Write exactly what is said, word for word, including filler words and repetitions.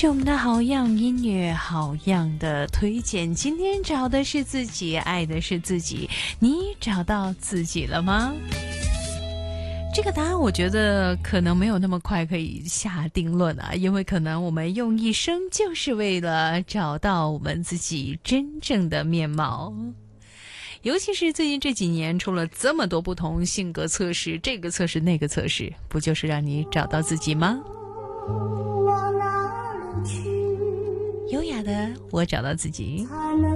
是我们的好样音乐，好样的推荐。今天找的是自己，爱的是自己，你找到自己了吗？这个答案我觉得可能没有那么快可以下定论啊，因为可能我们用一生就是为了找到我们自己真正的面貌。尤其是最近这几年出了这么多不同性格测试，这个测试那个测试，不就是让你找到自己吗？优雅的我找到自己。